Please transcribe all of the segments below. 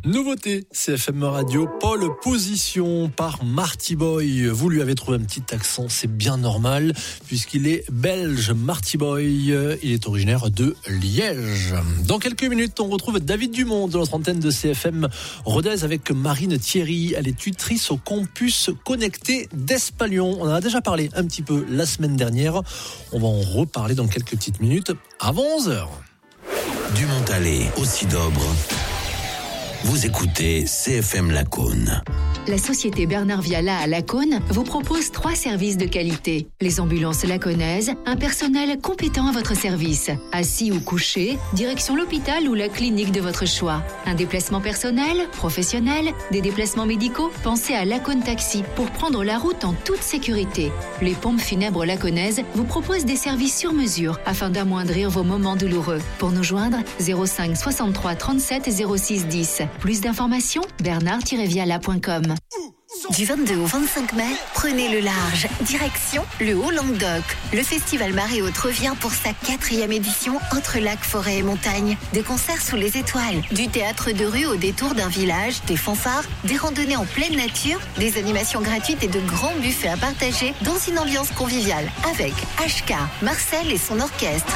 Nouveauté, CFM Radio, Pole Position par Marty Boy. Vous lui avez trouvé un petit accent, c'est bien normal, puisqu'il est belge, Marty Boy. Il est originaire de Liège. Dans quelques minutes, on retrouve David Dumont de notre antenne de CFM Rodez avec Marine Thierry. Elle est tutrice au campus connecté d'Espalion. On en a déjà parlé un petit peu la semaine dernière. On va en reparler dans quelques petites minutes avant 11h. Dumont-Allé, aussi d'Obre. Vous écoutez CFM Lacaune. La société Bernard Viala à Lacaune vous propose 3 services de qualité. Les ambulances lacaunaises, un personnel compétent à votre service. Assis ou couché, direction l'hôpital ou la clinique de votre choix. Un déplacement personnel, professionnel, des déplacements médicaux, pensez à Lacaune Taxi pour prendre la route en toute sécurité. Les pompes funèbres lacaunaises vous proposent des services sur mesure afin d'amoindrir vos moments douloureux. Pour nous joindre, 05 63 37 06 10. Plus d'informations, bernard-viala.com. Du 22 au 25 mai, prenez le large, direction le Haut-Languedoc. Le festival Marée Haute revient pour sa 4e édition entre lacs, forêts et montagnes. Des concerts sous les étoiles, du théâtre de rue au détour d'un village, des fanfares, des randonnées en pleine nature, des animations gratuites et de grands buffets à partager dans une ambiance conviviale avec HK, Marcel et son orchestre.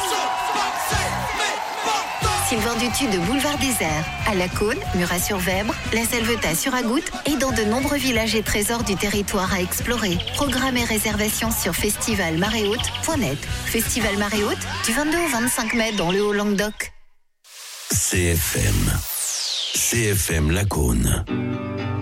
Sylvain Dutu de Boulevard Désert, à Lacaune, Murat-sur-Vèbre, La Selvetat sur Agoutte et dans de nombreux villages et trésors du territoire à explorer. Programme et réservations sur festivalmaréhaute.net. Festival Marée Haute, du 22 au 25 mai dans le Haut-Languedoc. CFM Lacaune.